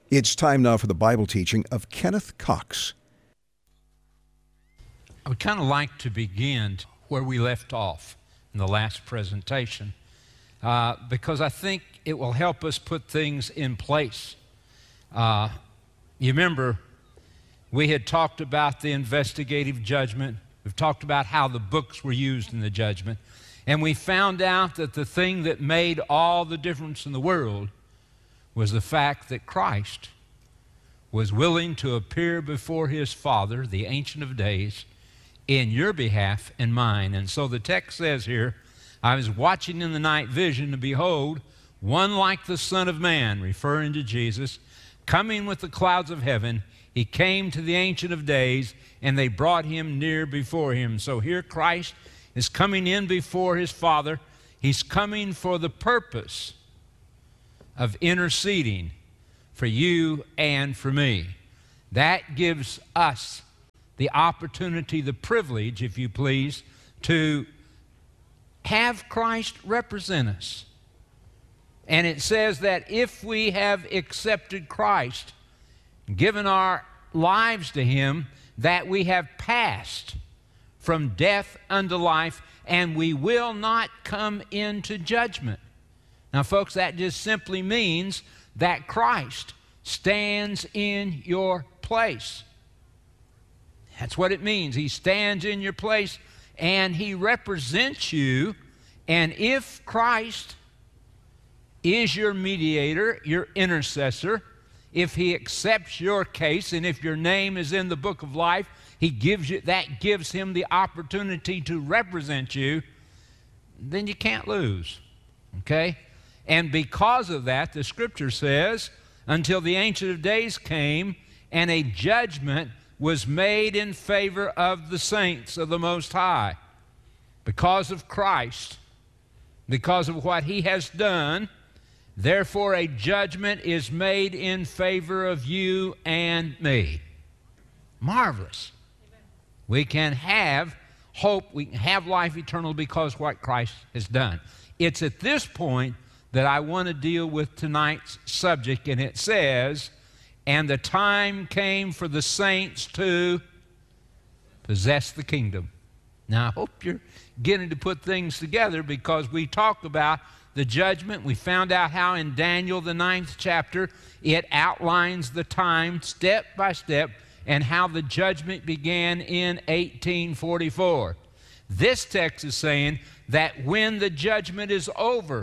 It's time now for the Bible teaching of Kenneth Cox. I would kind of like to begin where we left off in the last presentation because I think it will help us put things in place. You remember, we had talked about the investigative judgment. We've talked about how the books were used in the judgment. And we found out that the thing that made all the difference in the world was the fact that Christ was willing to appear before his Father, the Ancient of Days, in your behalf and mine. And so the text says here, I was watching in the night vision, and behold, one like the Son of Man, referring to Jesus, coming with the clouds of heaven. He came to the Ancient of Days, and they brought him near before him. So here Christ is coming in before his Father. He's coming for the purpose of interceding for you and for me. That gives us the opportunity, the privilege, if you please, to have Christ represent us. And it says that if we have accepted Christ, given our lives to him, that we have passed from death unto life, and we will not come into judgment. Now, folks, that just simply means that Christ stands in your place. That's what it means. He stands in your place, and he represents you. And if Christ is your mediator, your intercessor, if he accepts your case, and if your name is in the book of life, that gives him the opportunity to represent you, then you can't lose. Okay? And because of that, the Scripture says, until the Ancient of Days came, and a judgment was made in favor of the saints of the Most High. Because of Christ, because of what he has done, therefore a judgment is made in favor of you and me. Marvelous. Amen. We can have hope, we can have life eternal because of what Christ has done. It's at this point that I want to deal with tonight's subject, and it says, and the time came for the saints to possess the kingdom. Now, I hope you're getting to put things together, because we talked about the judgment. We found out how in Daniel, the 9th chapter, it outlines the time step by step, and how the judgment began in 1844. This text is saying that when the judgment is over,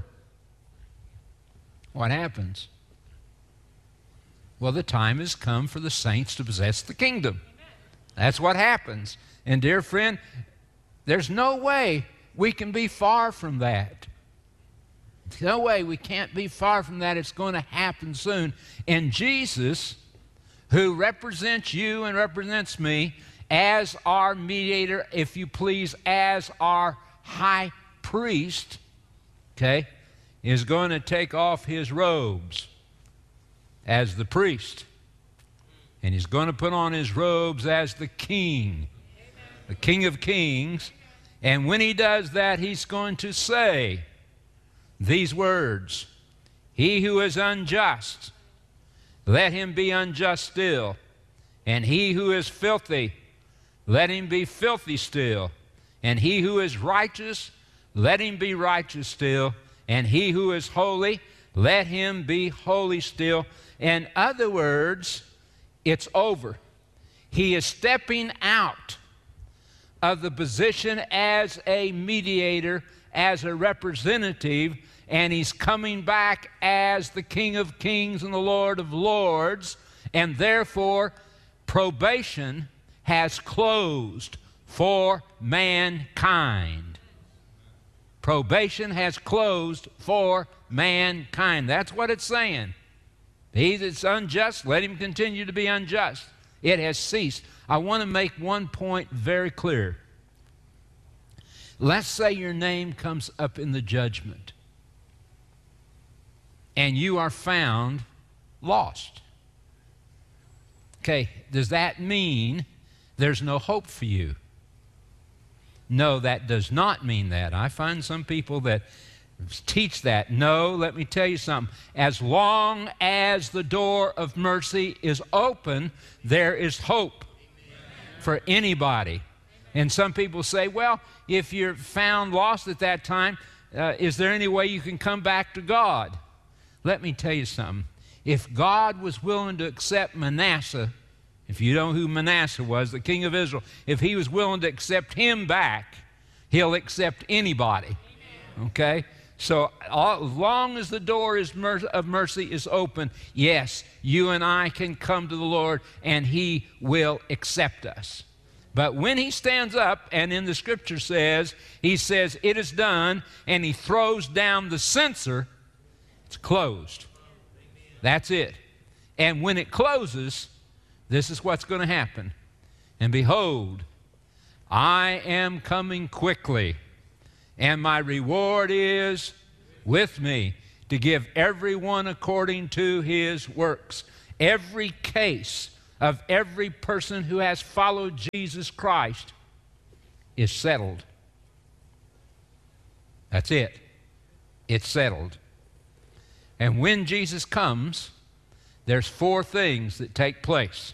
what happens? Well, the time has come for the saints to possess the kingdom. That's what happens. And dear friend, there's no way we can be far from that. There's no way we can't be far from that. It's going to happen soon. And Jesus, who represents you and represents me as our mediator, if you please, as our high priest, okay, is going to take off his robes as the priest. And he's going to put on his robes as the king, the King of Kings. And when he does that, he's going to say these words, he who is unjust, let him be unjust still. And he who is filthy, let him be filthy still. And he who is righteous, let him be righteous still. And he who is holy, let him be holy still. In other words, it's over. He is stepping out of the position as a mediator, as a representative, and he's coming back as the King of Kings and the Lord of Lords, and therefore probation has closed for mankind. Probation has closed for mankind. That's what it's saying. He that's unjust, let him continue to be unjust. It has ceased. I want to make one point very clear. Let's say your name comes up in the judgment, and you are found lost. Okay, does that mean there's no hope for you? No, that does not mean that. I find some people that teach that. No, let me tell you something. As long as the door of mercy is open, there is hope for anybody. And some people say, well, if you're found lost at that time, is there any way you can come back to God? Let me tell you something. If God was willing to accept Manasseh, if you know who Manasseh was, the king of Israel, if he was willing to accept him back, he'll accept anybody. Okay? So as long as the door of mercy is open, yes, you and I can come to the Lord and he will accept us. But when he stands up, and in the scripture he says, it is done, and he throws down the censer, it's closed. That's it. And when it closes, this is what's going to happen. And behold, I am coming quickly, and my reward is with me to give everyone according to his works. Every case of every person who has followed Jesus Christ is settled. That's it. It's settled. And when Jesus comes, there's 4 things that take place.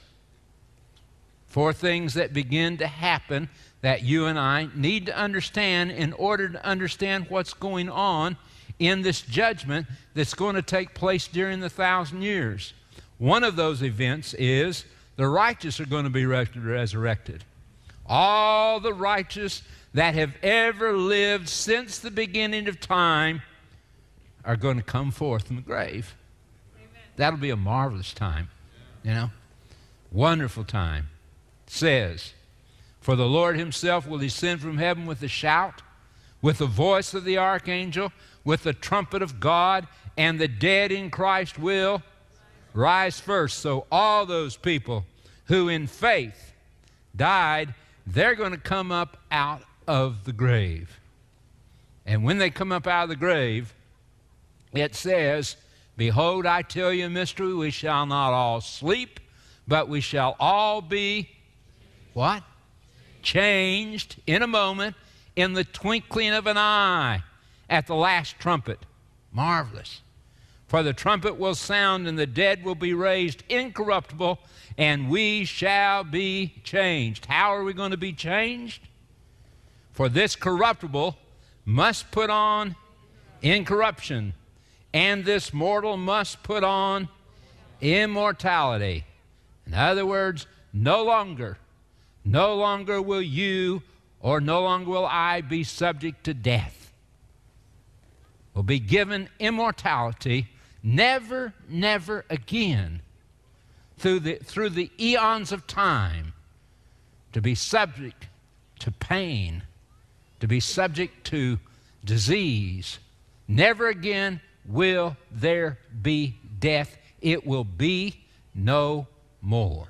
4 things that begin to happen that you and I need to understand in order to understand what's going on in this judgment that's going to take place during the 1,000 years. One of those events is the righteous are going to be resurrected. All the righteous that have ever lived since the beginning of time are going to come forth from the grave. Amen. That'll be a marvelous time, wonderful time. It says, for the Lord himself will descend from heaven with a shout, with the voice of the archangel, with the trumpet of God, and the dead in Christ will rise first. So all those people who in faith died, they're going to come up out of the grave. And when they come up out of the grave, it says, behold, I tell you a mystery, we shall not all sleep, but we shall all be, what? Changed in a moment, in the twinkling of an eye, at the last trumpet. Marvelous. For the trumpet will sound, and the dead will be raised incorruptible, and we shall be changed. How are we going to be changed? For this corruptible must put on incorruption, and this mortal must put on immortality. In other words, no longer will you or no longer will I be subject to death. We'll be given immortality, never again through the eons of time to be subject to pain, to be subject to disease. Never again will there be death. It will be no more.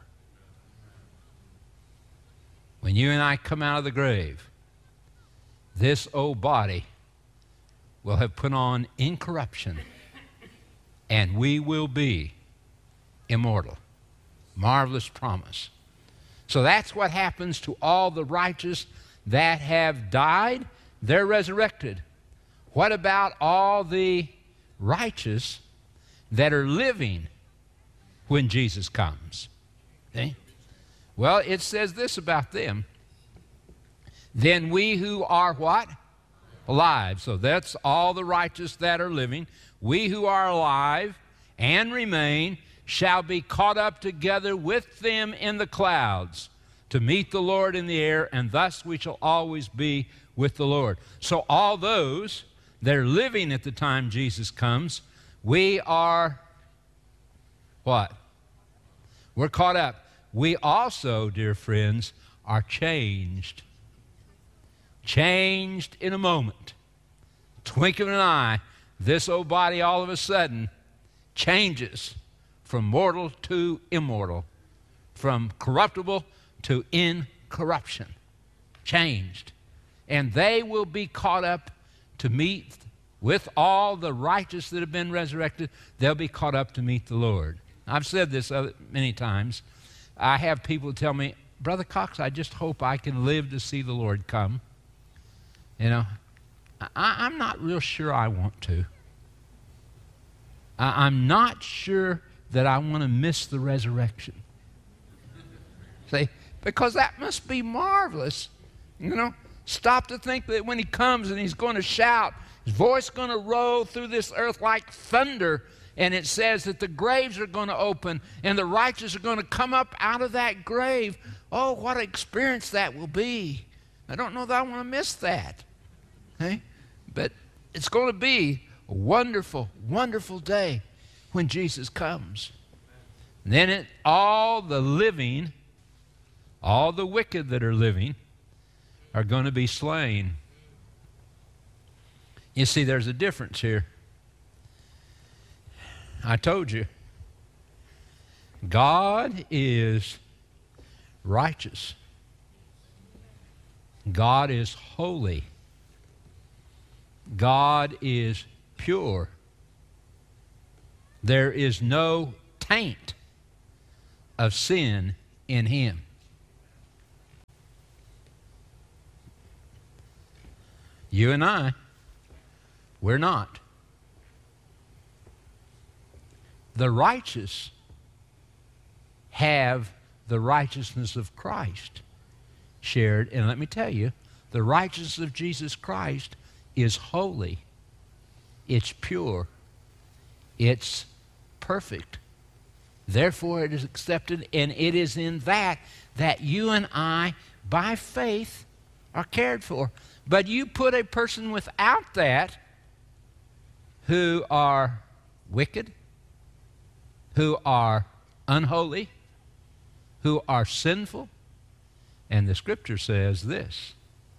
When you and I come out of the grave, this old body will have put on incorruption, and we will be immortal. Marvelous promise. So that's what happens to all the righteous that have died. They're resurrected. What about all the righteous that are living when Jesus comes? Okay? Well, it says this about them. Then we who are what? Alive. So that's all the righteous that are living. We who are alive and remain shall be caught up together with them in the clouds to meet the Lord in the air, and thus we shall always be with the Lord. So all those that are living at the time Jesus comes, we are what? We're caught up. We also, dear friends, are changed. Changed in a moment. Twinkling of an eye, this old body all of a sudden changes from mortal to immortal, from corruptible to incorruption. Changed. And they will be caught up to meet with all the righteous that have been resurrected. They'll be caught up to meet the Lord. I've said this many times. I have people tell me, Brother Cox, I just hope I can live to see the Lord come. I'm not real sure I want to. I'm not sure that I want to miss the resurrection. See, because that must be marvelous. You know, stop to think that when he comes and he's going to shout, his voice going to roll through this earth like thunder, and it says that the graves are going to open and the righteous are going to come up out of that grave. Oh, what an experience that will be. I don't know that I want to miss that. Okay? But it's going to be a wonderful, wonderful day when Jesus comes. And then all the living, all the wicked that are living, are going to be slain. You see, there's a difference here. I told you, God is righteous. God is holy. God is pure. There is no taint of sin in him. You and I, we're not. The righteous have the righteousness of Christ shared. And let me tell you, the righteousness of Jesus Christ is holy. It's pure. It's perfect. Therefore, it is accepted, and it is in that you and I, by faith, are cared for. But you put a person without that, who are wicked, who are unholy, who are sinful, and the Scripture says this: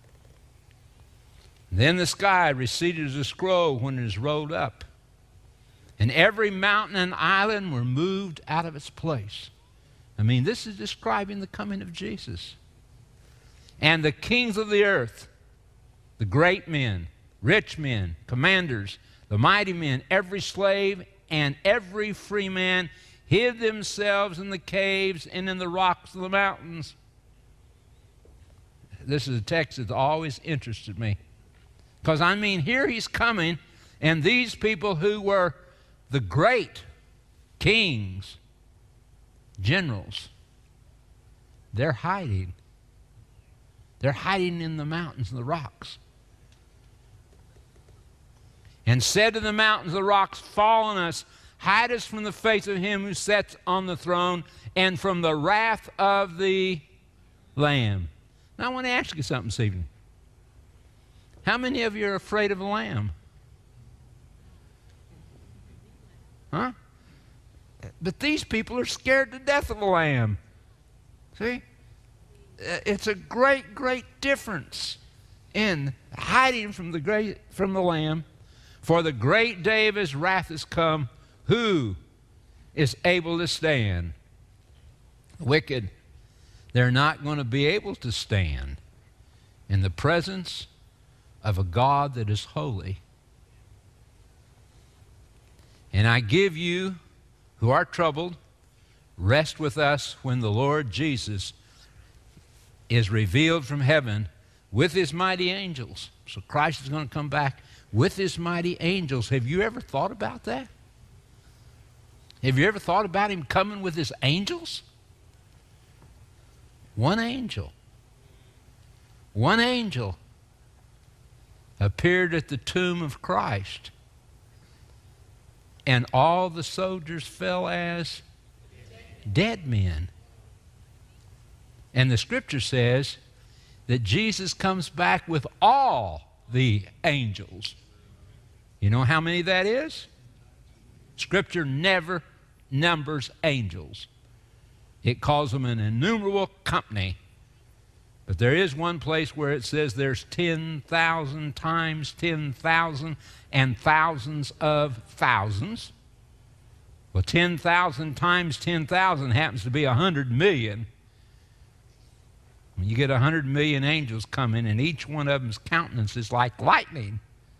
then the sky receded as a scroll when it is rolled up, and every mountain and island were moved out of its place. I mean, this is describing the coming of Jesus. And the kings of the earth, the great men, rich men, commanders, the mighty men, every slave and every free man, hid themselves in the caves and in the rocks of the mountains. This is a text that's always interested me. Because, I mean, here he's coming, and these people who were the great kings, generals, they're hiding. They're hiding in the mountains and the rocks. And said to the mountains, the rocks, fall on us, hide us from the face of him who sits on the throne and from the wrath of the Lamb. Now, I want to ask you something this evening. How many of you are afraid of a lamb? Huh? But these people are scared to death of a lamb. See? It's a great, great difference in hiding from the Lamb. For the great day of his wrath is come. Who is able to stand? The wicked, they're not going to be able to stand in the presence of a God that is holy. And I give you who are troubled, rest with us when the Lord Jesus is revealed from heaven with his mighty angels. So Christ is going to come back with his mighty angels. Have you ever thought about that? Have you ever thought about him coming with his angels? One angel appeared at the tomb of Christ, and all the soldiers fell as dead men. And the Scripture says that Jesus comes back with all the angels. You know how many that is? Scripture never numbers angels. It calls them an innumerable company. But there is one place where it says there's 10,000 times 10,000 and thousands of thousands. Well, 10,000 times 10,000 happens to be 100 million. When you get 100 million angels coming, and each one of them's countenance is like lightning,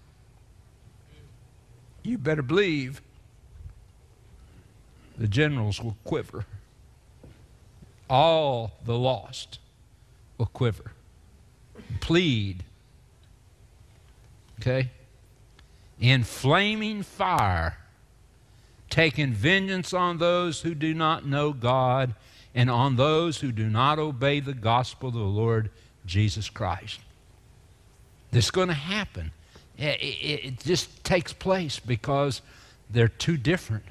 you better believe the generals will quiver. All the lost will quiver, plead. Okay? In flaming fire, taking vengeance on those who do not know God and on those who do not obey the gospel of the Lord Jesus Christ. This is going to happen. It just takes place because they're too different.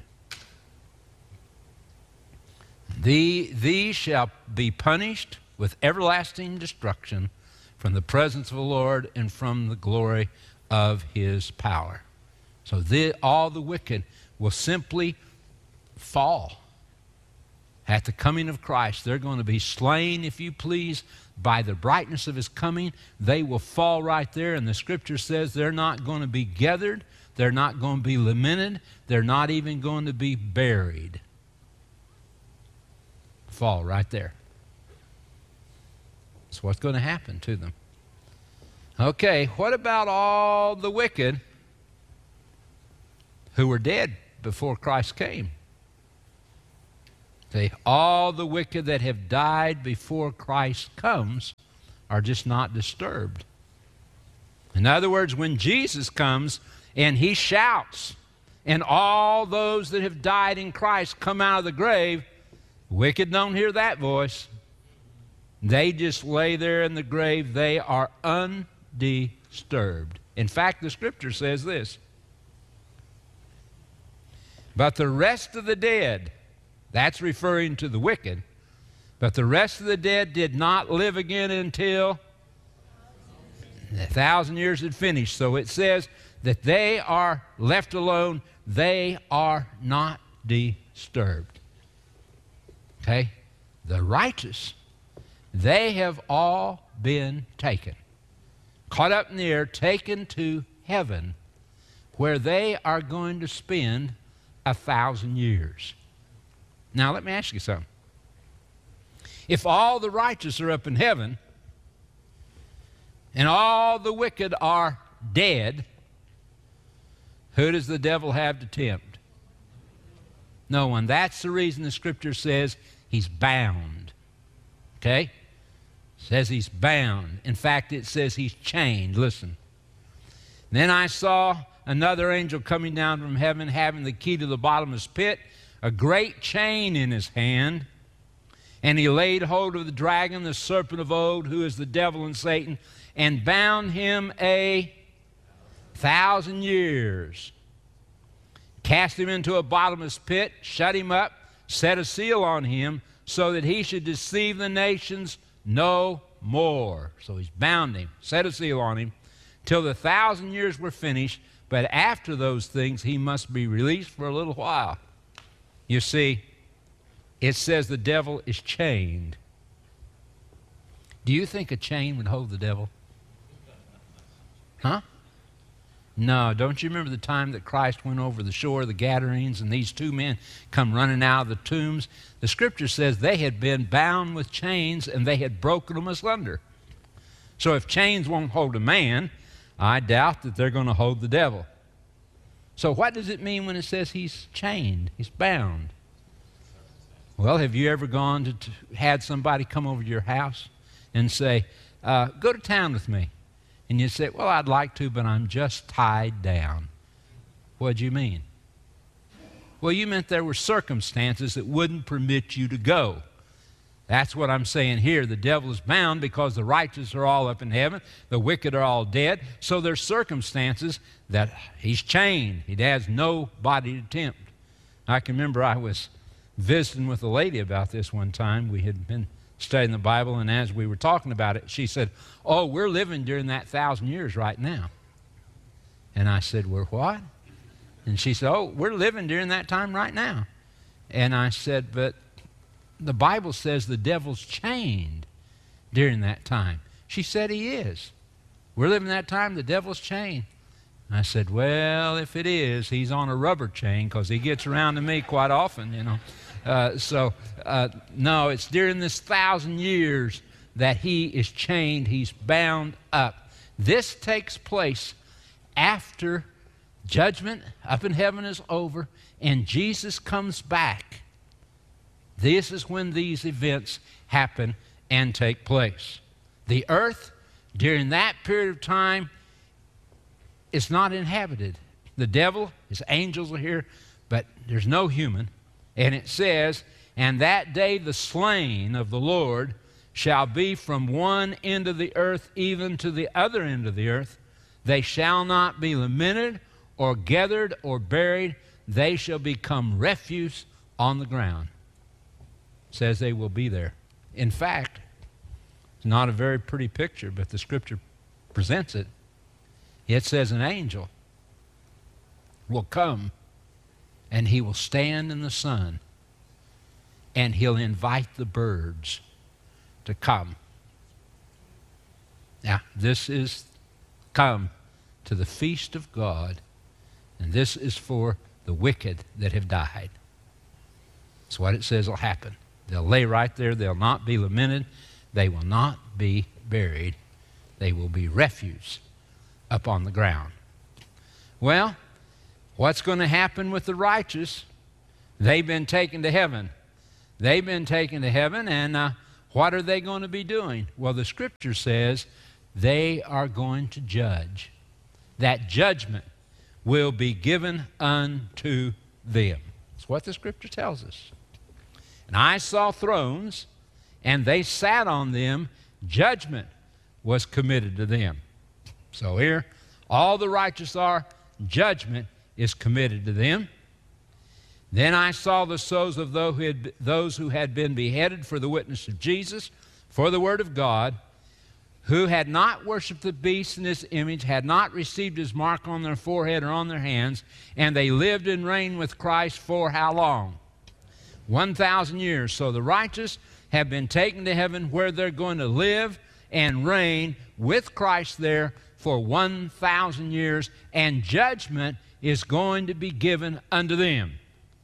These shall be punished with everlasting destruction from the presence of the Lord and from the glory of his power. So all the wicked will simply fall at the coming of Christ. They're going to be slain, if you please, by the brightness of his coming. They will fall right there, and the scripture says they're not going to be gathered, they're not going to be lamented, they're not even going to be buried. Fall right there. That's what's going to happen to them. Okay, what about all the wicked who were dead before Christ came? All the wicked that have died before Christ comes are just not disturbed. In other words, when Jesus comes and he shouts, and all those that have died in Christ come out of the grave, wicked don't hear that voice. They just lay there in the grave. They are undisturbed. In fact, the scripture says this: but the rest of the dead, that's referring to the wicked, but the rest of the dead did not live again until 1,000 years had finished. So it says that they are left alone. They are not disturbed. Okay? The righteous, they have all been taken, caught up in the air, taken to heaven, where they are going to spend 1,000 years. Now, let me ask you something. If all the righteous are up in heaven and all the wicked are dead, who does the devil have to tempt? No one. That's the reason the scripture says he's bound. Okay? It says he's bound. In fact, it says he's chained. Listen. Then I saw another angel coming down from heaven, having the key to the bottomless pit, a great chain in his hand. And he laid hold of the dragon, the serpent of old, who is the devil and Satan, and bound him 1,000 years. Cast him into a bottomless pit, shut him up, set a seal on him, so that he should deceive the nations no more. So he's bound him, set a seal on him, till the 1,000 years were finished. But after those things, he must be released for a little while. You see, it says the devil is chained. Do you think a chain would hold the devil? Huh? No, don't you remember the time that Christ went over the shore of the Gadarenes and these two men come running out of the tombs? The scripture says they had been bound with chains and they had broken them asunder. So if chains won't hold a man, I doubt that they're going to hold the devil. So what does it mean when it says he's chained, he's bound? Well, have you ever gone to had somebody come over to your house and say, go to town with me? And you say, well, I'd like to, but I'm just tied down. What'd you mean? Well, you meant there were circumstances that wouldn't permit you to go. That's what I'm saying here. The devil is bound because the righteous are all up in heaven. The wicked are all dead. So there's circumstances that he's chained. He has nobody to tempt. I can remember I was visiting with a lady about this one time. We had been studying the Bible, and as we were talking about it, she said, oh, we're living during that 1,000 years right now. And I said, we're what? And she said, oh, we're living during that time right now. And I said, but the Bible says the devil's chained during that time. She said he is. We're living that time, the devil's chained. I said, well, if it is, he's on a rubber chain because he gets around to me quite often, you know. No, it's during this 1,000 years that he is chained. He's bound up. This takes place after judgment up in heaven is over and Jesus comes back. This is when these events happen and take place. The earth, during that period of time, it's not inhabited. The devil, his angels are here, but there's no human. And it says, and that day the slain of the Lord shall be from one end of the earth even to the other end of the earth. They shall not be lamented or gathered or buried. They shall become refuse on the ground. It says they will be there. In fact, it's not a very pretty picture, but the Scripture presents it. It says an angel will come and he will stand in the sun and he'll invite the birds to come. Now, this is come to the feast of God, and this is for the wicked that have died. That's what it says will happen. They'll lay right there. They'll not be lamented. They will not be buried. They will be refuse up on the ground. Well, what's going to happen with the righteous? They've been taken to heaven. They've been taken to heaven, and what are they going to be doing? Well, the Scripture says they are going to judge. That judgment will be given unto them. That's what the Scripture tells us. And I saw thrones, and they sat on them. Judgment was committed to them. So here, all the righteous are. Judgment is committed to them. Then I saw the souls of those who had been beheaded for the witness of Jesus, for the word of God, who had not worshipped the beast in his image, had not received his mark on their forehead or on their hands, and they lived and reigned with Christ for how long? 1,000 years. So the righteous have been taken to heaven, where they're going to live and reign with Christ there for 1,000 years, and judgment is going to be given unto them.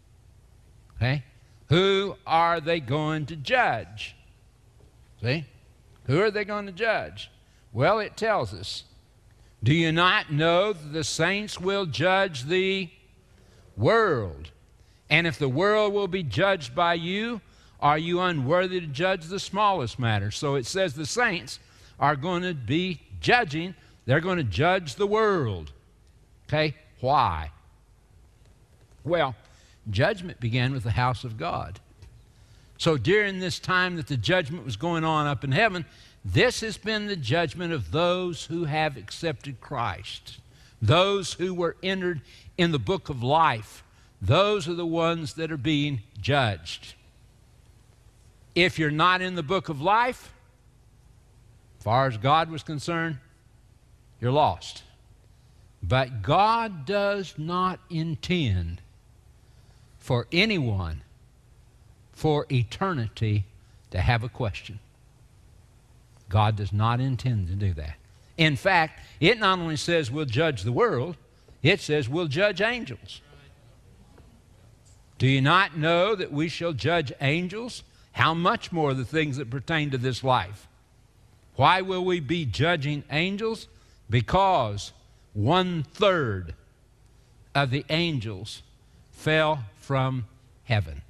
Okay? Who are they going to judge? See? Who are they going to judge? Well, it tells us. Do you not know that the saints will judge the world? And if the world will be judged by you, are you unworthy to judge the smallest matter? So it says the saints are going to be judging. They're going to judge the world. Okay? Why? Well, judgment began with the house of God. So during this time that the judgment was going on up in heaven, this has been the judgment of those who have accepted Christ. Those who were entered in the book of life. Those are the ones that are being judged. If you're not in the book of life, as far as God was concerned, you're lost. But God does not intend for anyone for eternity to have a question. God does not intend to do that. In fact, it not only says we'll judge the world, it says we'll judge angels. Do you not know that we shall judge angels? How much more the things that pertain to this life? Why will we be judging angels? Because 1/3 of the angels fell from heaven.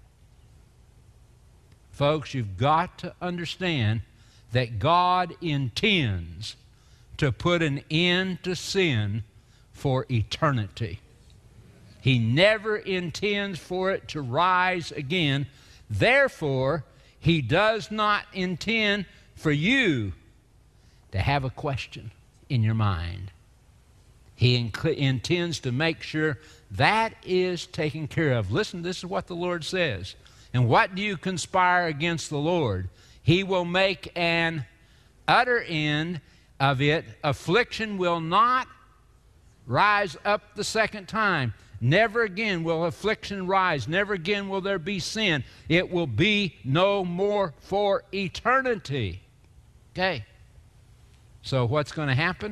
Folks, you've got to understand that God intends to put an end to sin for eternity. He never intends for it to rise again. Therefore, He does not intend for you to have a question in your mind. He intends to make sure that is taken care of. Listen, this is what the Lord says. And what do you conspire against the Lord? He will make an utter end of it. Affliction will not rise up the second time. Never again will affliction rise. Never again will there be sin. It will be no more for eternity. Okay. So what's going to happen?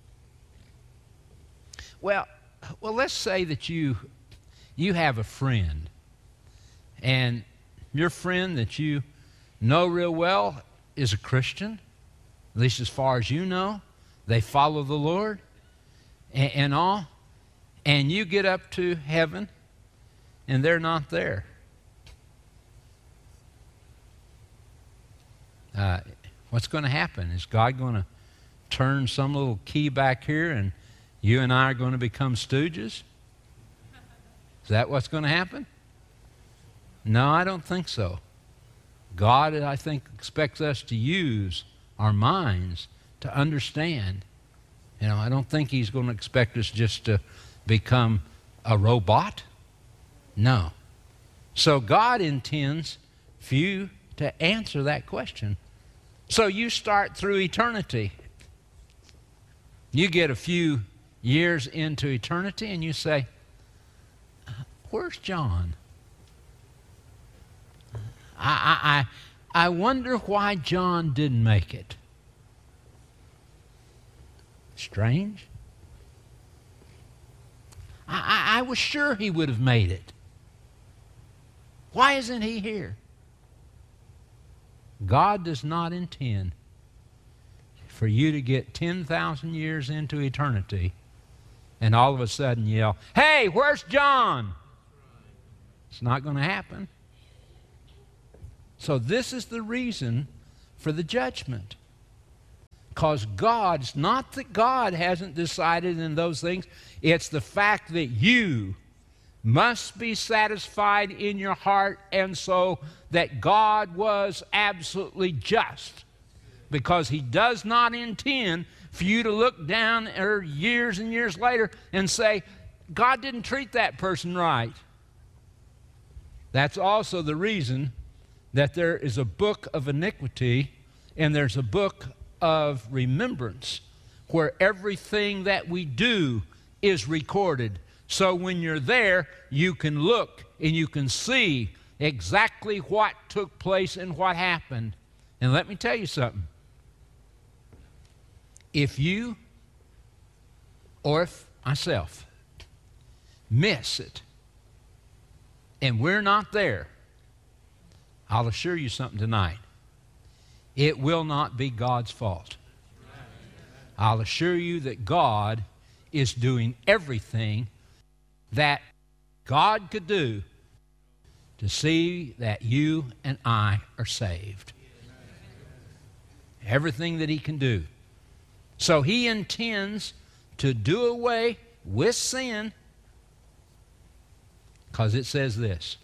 Well, let's say that you have a friend, and your friend that you know real well is a Christian, at least as far as you know. They follow the Lord and all, and you get up to heaven, and they're not there. What's going to happen? Is God going to turn some little key back here and You and I are going to become stooges? Is that what's going to happen? No, I don't think so. God, I think, expects us to use our minds to understand. You know, I don't think He's going to expect us just to become a robot. No. So God intends for you to answer that question. So you start through eternity. You get a few years into eternity and you say, where's John? I wonder why John didn't make it. Strange. I was sure he would have made it. Why isn't he here? God does not intend for you to get 10,000 years into eternity and all of a sudden yell, hey, where's John? It's not going to happen. So this is the reason for the judgment. Because it's not that God hasn't decided in those things. It's the fact that you must be satisfied in your heart and soul that God was absolutely just. Because He does not intend for you to look down years and years later and say, God didn't treat that person right. That's also the reason that there is a book of iniquity and there's a book of remembrance where everything that we do is recorded. So when you're there, you can look and you can see exactly what took place and what happened. And let me tell you something. If you or if myself miss it and we're not there, I'll assure you something tonight. It will not be God's fault. I'll assure you that God is doing everything that God could do to see that you and I are saved. Everything that He can do. So He intends to do away with sin because it says this.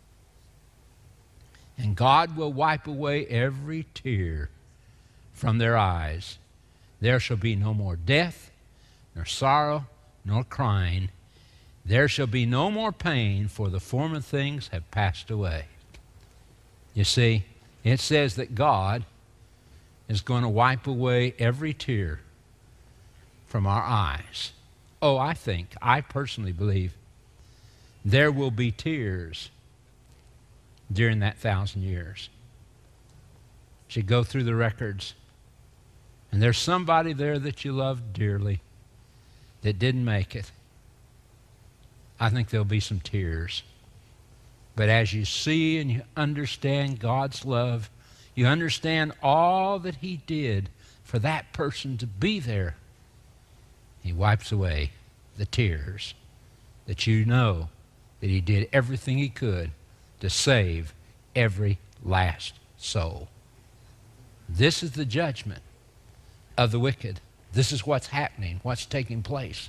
And God will wipe away every tear from their eyes. There shall be no more death, nor sorrow, nor crying. There shall be no more pain, for the former things have passed away. You see, it says that God is going to wipe away every tear from our eyes. Oh, I personally believe there will be tears during that 1,000 years. You go through the records, and there's somebody there that you love dearly that didn't make it. I think there'll be some tears. But as you see and you understand God's love, you understand all that He did for that person to be there, He wipes away the tears that you know that He did everything He could to save every last soul. This is the judgment of the wicked. This is what's happening, what's taking place.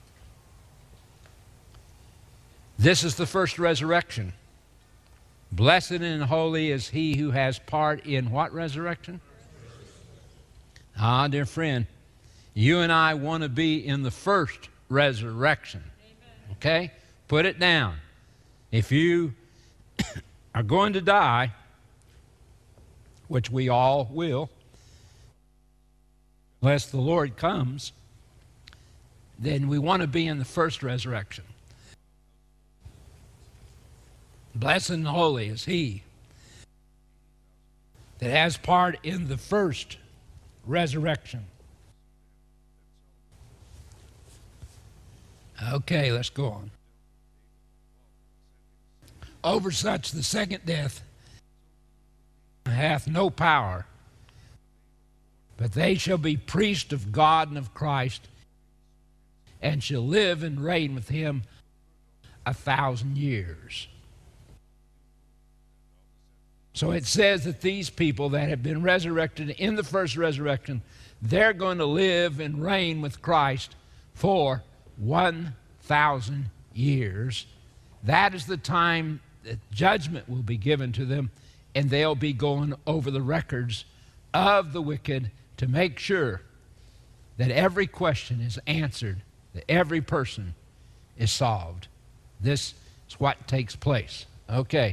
This is the first resurrection. Blessed and holy is he who has part in what resurrection? Ah, dear friend, you and I want to be in the first resurrection. Okay? Put it down. If you are going to die, which we all will, unless the Lord comes, then we want to be in the first resurrection. Blessed and holy is he that has part in the first resurrection. Okay, let's go on. Over such the second death hath no power, but they shall be priests of God and of Christ, and shall live and reign with him 1,000 years. So it says that these people that have been resurrected in the first resurrection, they're going to live and reign with Christ for 1,000 years. That is the time that judgment will be given to them, and they'll be going over the records of the wicked to make sure that every question is answered, that every person is solved. This is what takes place. Okay.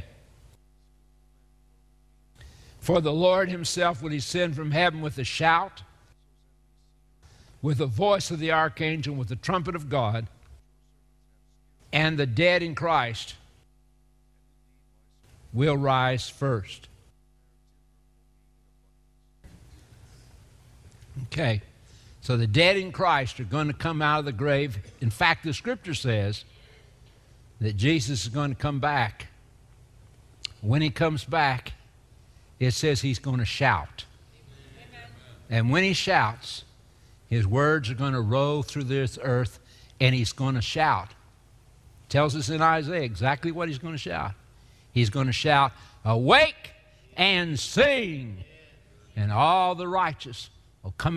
For the Lord himself will descend from heaven with a shout, with the voice of the archangel, with the trumpet of God, and the dead in Christ will rise first. Okay, so the dead in Christ are going to come out of the grave. In fact, the Scripture says that Jesus is going to come back. When he comes back, it says he's going to shout. Amen. And when he shouts, his words are going to roll through this earth, and he's going to shout. It tells us in Isaiah exactly what he's going to shout. He's going to shout, "Awake and sing," and all the righteous will come